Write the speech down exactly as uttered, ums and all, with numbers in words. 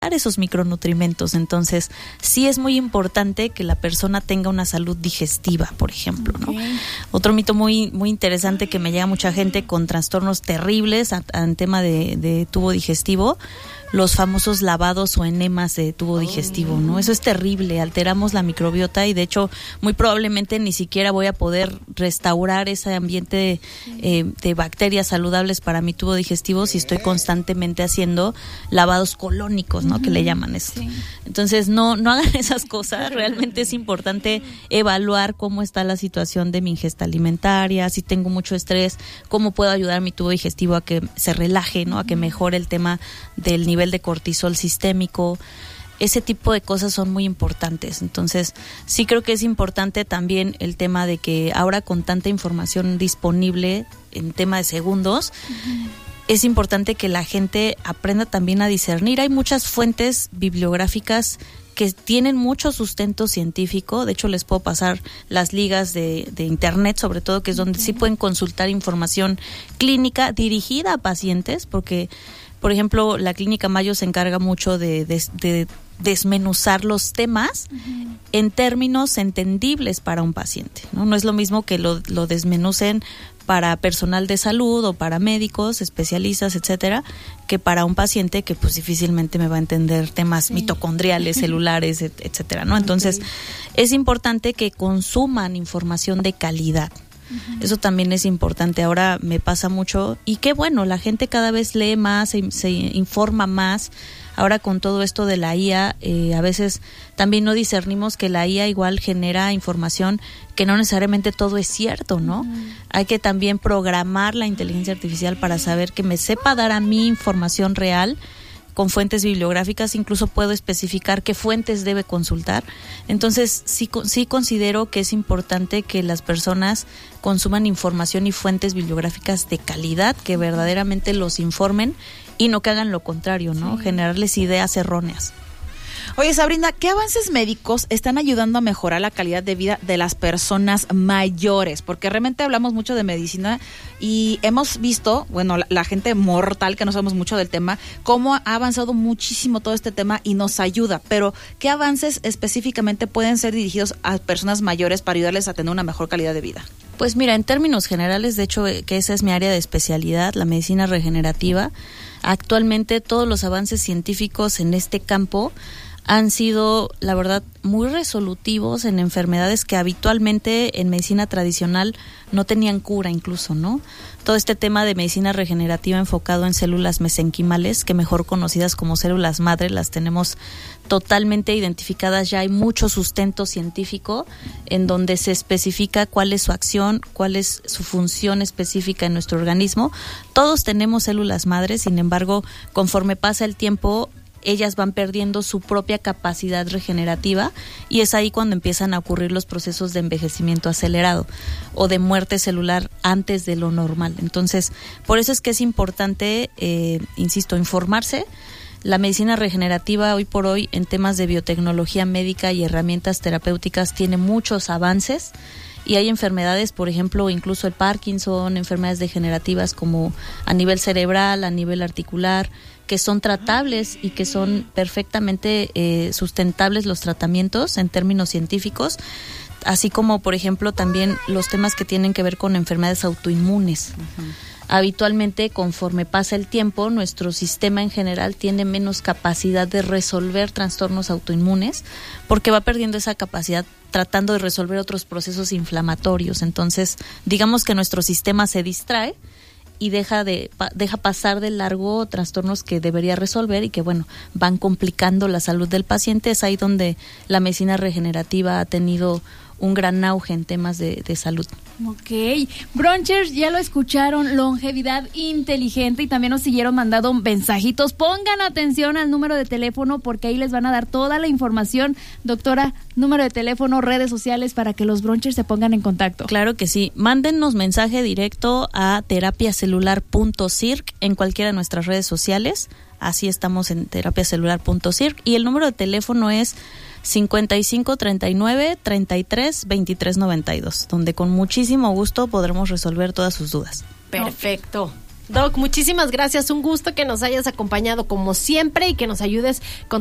esos micronutrimentos. Entonces, sí es muy importante que la persona tenga una salud digestiva, por ejemplo, ¿no? Okay. Otro mito muy muy interesante que me llega mucha gente con trastornos terribles en tema de, de tubo digestivo, los famosos lavados o enemas de tubo digestivo, ¿no? Eso es terrible, alteramos la microbiota y de hecho muy probablemente ni siquiera voy a poder restaurar ese ambiente eh, de bacterias saludables para mi tubo digestivo si estoy constantemente haciendo lavados colónicos, ¿no? Uh-huh. Que le llaman eso. Sí. Entonces no, no hagan esas cosas, realmente es importante evaluar cómo está la situación de mi ingesta alimentaria, si tengo mucho estrés, cómo puedo ayudar a mi tubo digestivo a que se relaje, ¿no? A que mejore el tema del nivel de cortisol sistémico. Ese tipo de cosas son muy importantes. Entonces, sí creo que es importante también el tema de que ahora con tanta información disponible en tema de segundos, uh-huh. es importante que la gente aprenda también a discernir. Hay muchas fuentes bibliográficas que tienen mucho sustento científico. De hecho, les puedo pasar las ligas de, de internet, sobre todo, que es donde okay. sí pueden consultar información clínica dirigida a pacientes, porque por ejemplo, la Clínica Mayo se encarga mucho de, de, de desmenuzar los temas uh-huh. en términos entendibles para un paciente, ¿no? No es lo mismo que lo, lo desmenucen para personal de salud o para médicos, especialistas, etcétera, que para un paciente que pues difícilmente me va a entender temas sí. mitocondriales, celulares, etcétera, ¿no? Entonces, okay. es importante que consuman información de calidad. Eso también es importante. Ahora me pasa mucho y qué bueno, la gente cada vez lee más, se, se informa más. Ahora con todo esto de la I A, eh, a veces también no discernimos que la I A igual genera información que no necesariamente todo es cierto, ¿no? Uh-huh. Hay que también programar la inteligencia artificial para saber que me sepa dar a mí información real con fuentes bibliográficas, incluso puedo especificar qué fuentes debe consultar. Entonces, sí, sí considero que es importante que las personas consuman información y fuentes bibliográficas de calidad, que verdaderamente los informen y no que hagan lo contrario, ¿no? Sí. Generarles ideas erróneas. Oye, Sabrina, ¿qué avances médicos están ayudando a mejorar la calidad de vida de las personas mayores? Porque realmente hablamos mucho de medicina y hemos visto, bueno, la, la gente mortal que no sabemos mucho del tema, cómo ha avanzado muchísimo todo este tema y nos ayuda. Pero, ¿qué avances específicamente pueden ser dirigidos a personas mayores para ayudarles a tener una mejor calidad de vida? Pues mira, en términos generales, de hecho, que esa es mi área de especialidad, la medicina regenerativa. Actualmente todos los avances científicos en este campo han sido, la verdad, muy resolutivos en enfermedades que habitualmente en medicina tradicional no tenían cura incluso, ¿no? Todo este tema de medicina regenerativa enfocado en células mesenquimales, que mejor conocidas como células madre, las tenemos totalmente identificadas. Ya hay mucho sustento científico en donde se especifica cuál es su acción, cuál es su función específica en nuestro organismo. Todos tenemos células madres, sin embargo, conforme pasa el tiempo, ellas van perdiendo su propia capacidad regenerativa y es ahí cuando empiezan a ocurrir los procesos de envejecimiento acelerado o de muerte celular antes de lo normal. Entonces, por eso es que es importante, eh, insisto, informarse. La medicina regenerativa hoy por hoy en temas de biotecnología médica y herramientas terapéuticas tiene muchos avances y hay enfermedades, por ejemplo, incluso el Parkinson, enfermedades degenerativas como a nivel cerebral, a nivel articular, que son tratables y que son perfectamente eh, sustentables los tratamientos en términos científicos, así como, por ejemplo, también los temas que tienen que ver con enfermedades autoinmunes. Uh-huh. Habitualmente, conforme pasa el tiempo, nuestro sistema en general tiene menos capacidad de resolver trastornos autoinmunes porque va perdiendo esa capacidad tratando de resolver otros procesos inflamatorios. Entonces, digamos que nuestro sistema se distrae y deja de deja pasar de largo trastornos que debería resolver y que, bueno, van complicando la salud del paciente. Es ahí donde la medicina regenerativa ha tenido un gran auge en temas de, de salud. Ok, Bronchers, ya lo escucharon, longevidad inteligente, y también nos siguieron mandando mensajitos. Pongan atención al número de teléfono porque ahí les van a dar toda la información. Doctora, número de teléfono, redes sociales para que los Bronchers se pongan en contacto. Claro que sí, mándennos mensaje directo a terapiacelular punto circ en cualquiera de nuestras redes sociales. Así estamos en terapiacelular punto circ y el número de teléfono es cincuenta y cinco treinta y nueve treinta y tres veintitrés noventa y dos, donde con muchísimo gusto podremos resolver todas sus dudas. Perfecto. Doc, muchísimas gracias. Un gusto que nos hayas acompañado como siempre y que nos ayudes con